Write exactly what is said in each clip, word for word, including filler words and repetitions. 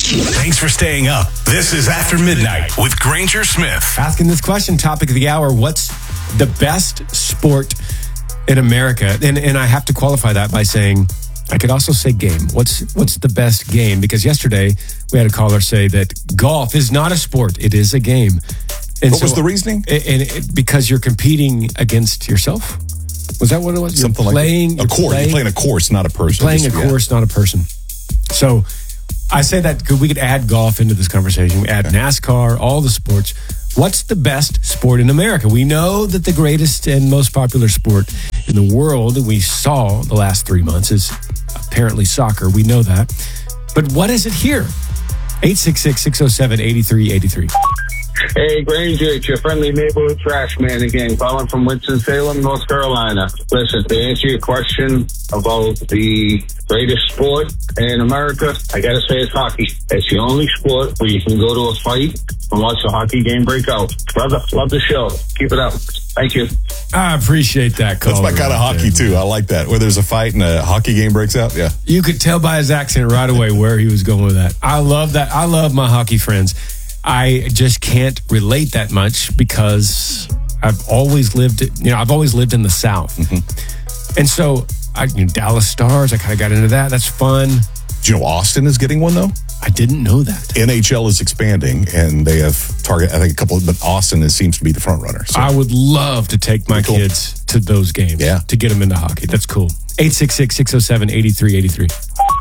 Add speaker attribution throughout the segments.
Speaker 1: Thanks for staying up. This is After Midnight with Granger Smith.
Speaker 2: Asking this question, topic of the hour, what's the best sport in America? And and I have to qualify that by saying, I could also say game. What's what's the best game? Because yesterday we had a caller say that golf is not a sport. It is a game. And
Speaker 3: what
Speaker 2: so,
Speaker 3: was the reasoning?
Speaker 2: And, and it, because you're competing against yourself. Was that what it was?
Speaker 3: Something
Speaker 2: you're playing,
Speaker 3: like a course. You're playing a course, not a person.
Speaker 2: Playing a course, not a person. So I say that because we could add golf into this conversation. We add
Speaker 3: okay.
Speaker 2: NASCAR, all the sports. What's the best sport in America? We know that the greatest and most popular sport in the world that we saw the last three months is apparently soccer. We know that. But what is it here? eight six six, six oh seven, eight three eight three.
Speaker 4: Hey, Granger, it's your friendly neighborhood trash man again, calling from Winston-Salem, North Carolina. Listen, to answer your question about the greatest sport in America, I gotta say it's hockey. It's the only sport where you can go to a fight and watch a hockey game break out. Brother, love the show. Keep it up. Thank you.
Speaker 2: I appreciate that call.
Speaker 3: That's my kind of hockey, there. too. I like that. Where there's a fight and a hockey game breaks out, yeah.
Speaker 2: You could tell by his accent right away where he was going with that. I love that. I love my hockey friends. I just can't relate that much because I've always lived, you know, I've always lived in the South. Mm-hmm. And so, I, you know, Dallas Stars, I kind of got into that. That's fun.
Speaker 3: Do you know Austin is getting one, though?
Speaker 2: I didn't know that.
Speaker 3: N H L is expanding, and they have target, I think, a couple, but Austin is, seems to be the front runner. So.
Speaker 2: I would love to take my cool. kids to those games
Speaker 3: yeah.
Speaker 2: to get them into hockey. That's cool. eight six six, six oh seven, eight three eight three.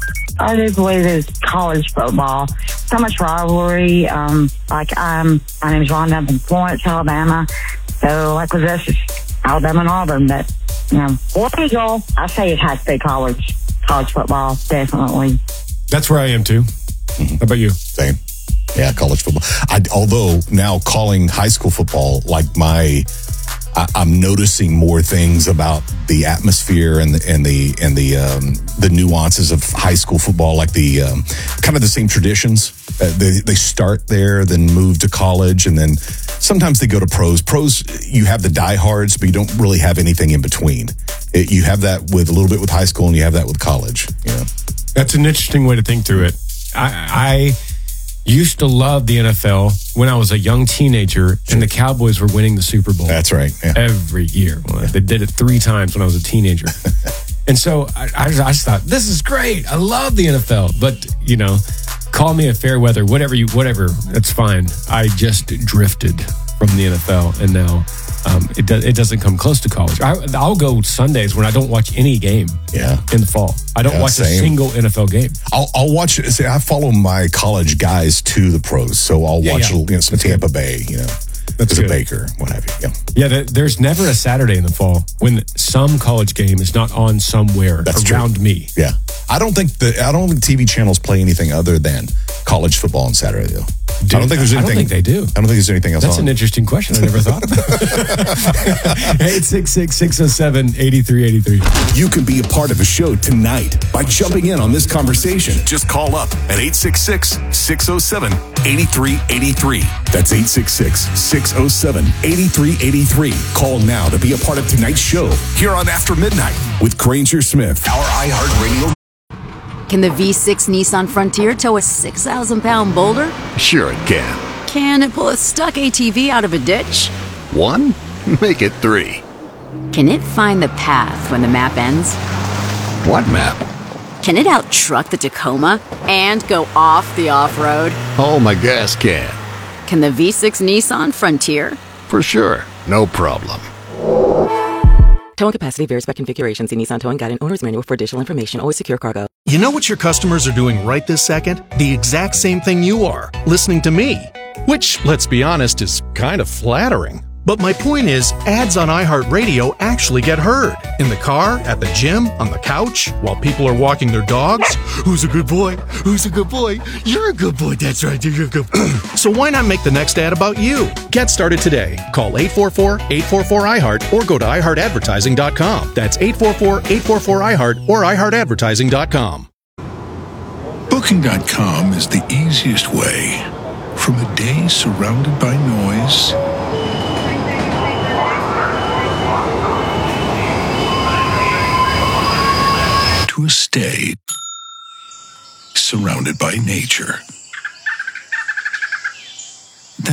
Speaker 5: I do believe it's college football. So much rivalry. Um, like, um, my name's Rhonda. I'm from Florence, Alabama. So, like with us, it's Alabama and Auburn. But, you know, War Eagle, I say it has to be college. College football, definitely.
Speaker 2: That's where I am, too. Mm-hmm. How about you?
Speaker 3: Same. Yeah, college football. I, although now calling high school football like my... I, I'm noticing more things about the atmosphere and the and the and the um, the nuances of high school football, like the um, kind of the same traditions. Uh, they they start there, then move to college, and then sometimes they go to pros. Pros, you have the diehards, but you don't really have anything in between. It, you have that with a little bit with high school, and you have that with college. Yeah,
Speaker 2: that's an interesting way to think through it. I. I used to love the N F L when I was a young teenager, and the Cowboys were winning the Super Bowl.
Speaker 3: That's right. Yeah.
Speaker 2: Every year. Well, they did it three times when I was a teenager. And so I, I, just, I just thought, this is great. I love the N F L. But, you know, call me a fair weather, whatever, you, whatever, that's fine. I just drifted from the N F L, and now um, it, do, it doesn't come close to college. I, I'll go Sundays when I don't watch any game
Speaker 3: yeah.
Speaker 2: in the fall. I don't
Speaker 3: yeah,
Speaker 2: watch
Speaker 3: same.
Speaker 2: a single N F L game.
Speaker 3: I'll, I'll watch, see, I follow my college guys to the pros, so I'll
Speaker 2: yeah,
Speaker 3: watch
Speaker 2: yeah.
Speaker 3: You know, some
Speaker 2: That's
Speaker 3: Tampa
Speaker 2: good.
Speaker 3: Bay, you know.
Speaker 2: That's
Speaker 3: as
Speaker 2: good.
Speaker 3: a Baker, what have you. Yeah,
Speaker 2: yeah there, there's never a Saturday in the fall when some college game is not on somewhere
Speaker 3: That's
Speaker 2: around
Speaker 3: true.
Speaker 2: me.
Speaker 3: Yeah. I don't think the I don't think T V channels play anything other than college football on Saturday, though.
Speaker 2: Dude,
Speaker 3: I don't think there's anything.
Speaker 2: I don't think they do.
Speaker 3: I don't think there's anything else
Speaker 2: That's
Speaker 3: on.
Speaker 2: an interesting question. I never thought of that. eight six six, six oh seven, eight three eight three.
Speaker 1: You can be a part of the show tonight by jumping in on this conversation. Just call up at eight six six, six oh seven, eight three eight three. That's eight six six, six oh seven, eight three eight three. Call now to be a part of tonight's show here on After Midnight with Granger Smith, our iHeartRadio.
Speaker 6: Can the V six Nissan Frontier tow a six thousand pound boulder?
Speaker 7: Sure it can.
Speaker 6: Can it pull a stuck A T V out of a ditch?
Speaker 7: One? Make it three.
Speaker 6: Can it find the path when the map ends?
Speaker 7: What map?
Speaker 6: Can it out-truck the Tacoma and go off the off-road?
Speaker 7: Oh, my gas can.
Speaker 6: Can the V six Nissan Frontier?
Speaker 7: For sure. No problem.
Speaker 8: Towing capacity varies by configuration. See Nissan Towing Guide and Owner's Manual for additional information. Always secure cargo.
Speaker 9: You know what your customers are doing right this second? The exact same thing you are, listening to me. Which, let's be honest, is kind of flattering. But my point is, ads on iHeartRadio actually get heard. In the car, at the gym, on the couch, while people are walking their dogs. Who's a good boy? Who's a good boy? You're a good boy. That's right. You're a good boy. So why not make the next ad about you? Get started today. Call eight four four, eight four four, I heart or go to i heart advertising dot com. That's eight four four, eight four four, I heart or i heart advertising dot com.
Speaker 10: Booking dot com is the easiest way from a day surrounded by noise to a stay surrounded by nature.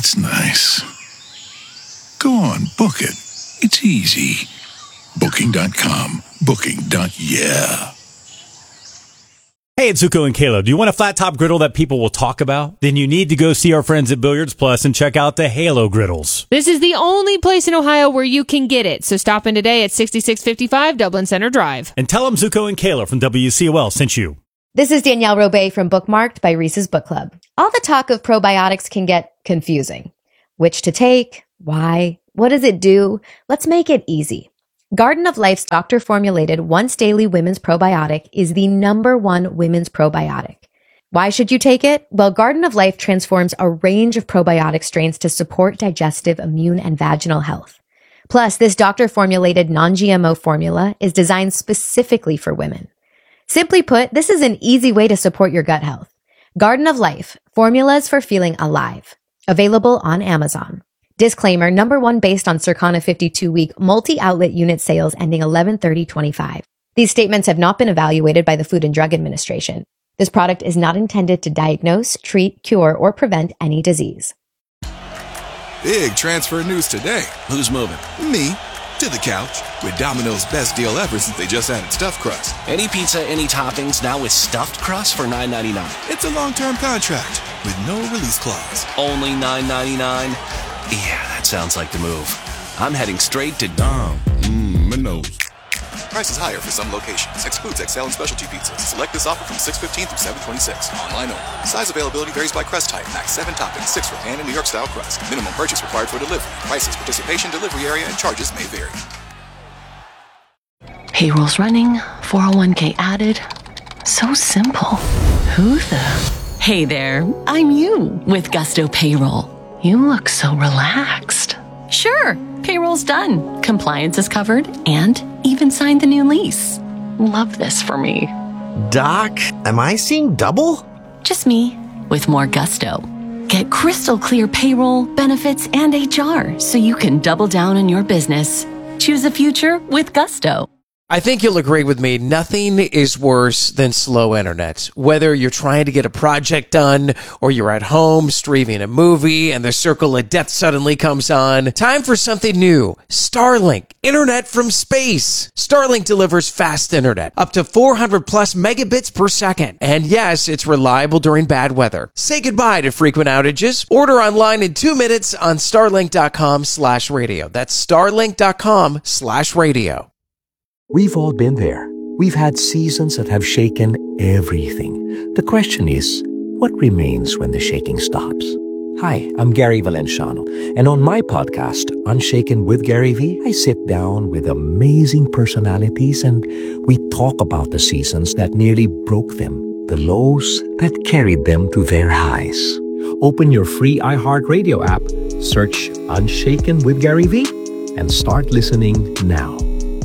Speaker 10: That's nice. Go on, book it. It's easy. Booking dot com. Booking. Yeah.
Speaker 11: Hey, it's Zuko and Kayla. Do you want a flat top griddle that people will talk about? Then you need to go see our friends at Billiards Plus and check out the Halo griddles.
Speaker 12: This is the only place in Ohio where you can get it. So stop in today at sixty-six fifty-five Dublin Center Drive.
Speaker 11: And tell them Zuko and Kayla from W C O L sent you.
Speaker 13: This is Danielle Robay from Bookmarked by Reese's Book Club. All the talk of probiotics can get confusing. Which to take? Why? What does it do? Let's make it easy. Garden of Life's doctor-formulated once-daily women's probiotic is the number one women's probiotic. Why should you take it? Well, Garden of Life transforms a range of probiotic strains to support digestive, immune, and vaginal health. Plus, this doctor-formulated non-G M O formula is designed specifically for women. Simply put, this is an easy way to support your gut health. Garden of Life, formulas for feeling alive. Available on Amazon. Disclaimer, number one based on Circana fifty-two week multi-outlet unit sales ending eleven thirty twenty-five. These statements have not been evaluated by the Food and Drug Administration. This product is not intended to diagnose, treat, cure, or prevent any disease.
Speaker 14: Big transfer news today. Who's moving? Me. To the couch. With Domino's best deal ever since they just added stuffed crust.
Speaker 15: Any pizza, any toppings, now with stuffed crust for nine ninety-nine.
Speaker 14: It's a long-term contract with no release clause.
Speaker 15: Only nine ninety-nine? Yeah, that sounds like the move. I'm heading straight to Dom.
Speaker 14: Mmm, my nose. Prices higher for some locations. Excludes X L and specialty pizzas. Select this offer from six fifteen through seven twenty-six. Online only. Size availability varies by crust type. Max seven toppings, six for pan and New York style crust. Minimum purchase required for delivery. Prices, participation, delivery area, and charges may vary.
Speaker 16: Payroll's running, four oh one k added. So simple. Who the? Hey there, I'm you with Gusto Payroll. You look so relaxed. Sure, payroll's done. Compliance is covered and even signed the new lease. Love this for me.
Speaker 17: Doc, am I seeing double?
Speaker 16: Just me with more gusto. Get crystal clear payroll, benefits, and H R so you can double down on your business. Choose a future with Gusto.
Speaker 18: I think you'll agree with me. Nothing is worse than slow internet. Whether you're trying to get a project done or you're at home streaming a movie and the circle of death suddenly comes on. Time for something new. Starlink. Internet from space. Starlink delivers fast internet. Up to four hundred plus megabits per second. And yes, it's reliable during bad weather. Say goodbye to frequent outages. Order online in two minutes on starlink.com slash radio. That's starlink.com slash radio.
Speaker 19: We've all been there. We've had seasons that have shaken everything. The question is, what remains when the shaking stops? Hi, I'm Gary Valenciano, and on my podcast, Unshaken with Gary V, I sit down with amazing personalities and we talk about the seasons that nearly broke them, the lows that carried them to their highs. Open your free iHeartRadio app, search Unshaken with Gary V, and start listening now.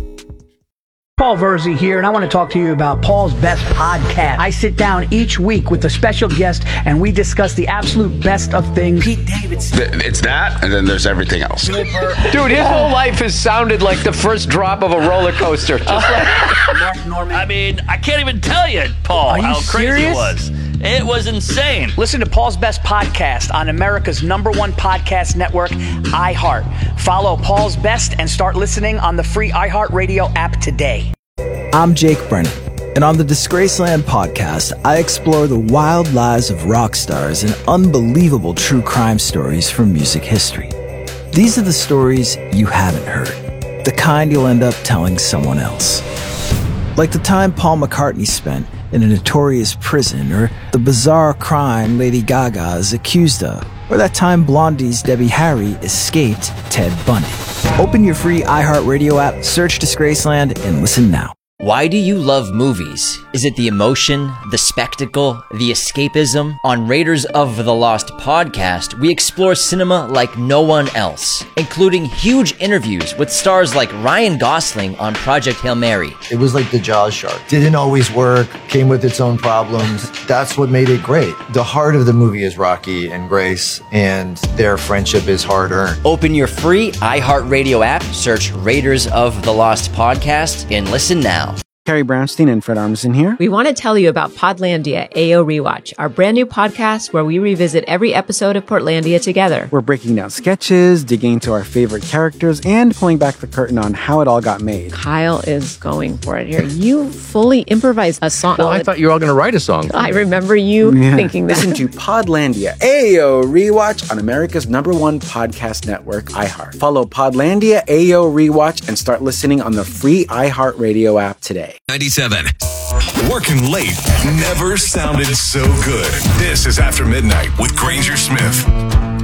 Speaker 20: Paul Verzi here, and I want to talk to you about Paul's Best Podcast. I sit down each week with a special guest, and we discuss the absolute best of things. Pete Davidson.
Speaker 21: It's that, and then there's everything else.
Speaker 22: Dude, his whole life has sounded like the first drop of a roller coaster. Just like
Speaker 23: Mark Norman. I mean, I can't even tell you, Paul,
Speaker 20: Are you
Speaker 23: how crazy
Speaker 20: serious?
Speaker 23: it was. It was insane.
Speaker 20: Listen to Paul's Best Podcast on America's number one podcast network, iHeart. Follow Paul's Best and start listening on the free iHeartRadio app today.
Speaker 24: I'm Jake Brennan, and on the Disgraceland podcast, I explore the wild lives of rock stars and unbelievable true crime stories from music history. These are the stories you haven't heard, the kind you'll end up telling someone else. Like the time Paul McCartney spent in a notorious prison, or the bizarre crime Lady Gaga is accused of, or that time Blondie's Debbie Harry escaped Ted Bundy. Open your free iHeartRadio app, search Disgraceland, and listen now.
Speaker 25: Why do you love movies? Is it the emotion, the spectacle, the escapism? On Raiders of the Lost podcast, we explore cinema like no one else, including huge interviews with stars like Ryan Gosling on Project Hail Mary.
Speaker 26: It was like the Jaws shark. Didn't always work, came with its own problems. That's what made it great. The heart of the movie is Rocky and Grace, and their friendship is hard-earned.
Speaker 25: Open your free iHeartRadio app, search Raiders of the Lost podcast, and listen now.
Speaker 1: Carrie Brownstein and Fred Armisen here.
Speaker 2: We want to tell you about Podlandia A O Rewatch, our brand new podcast where we revisit every episode of Portlandia together.
Speaker 1: We're breaking down sketches, digging into our favorite characters, and pulling back the curtain on how it all got made.
Speaker 2: Kyle is going for it here. You fully improvised a song.
Speaker 3: Well, I thought you were all going to write a song.
Speaker 2: I remember you
Speaker 1: Yeah.
Speaker 2: thinking that.
Speaker 24: Listen to Podlandia A O Rewatch on America's number one podcast network, iHeart. Follow Podlandia A O Rewatch and start listening on the free iHeartRadio app today.
Speaker 4: ninety-seven. Working late never sounded so good. This is After Midnight with Granger Smith.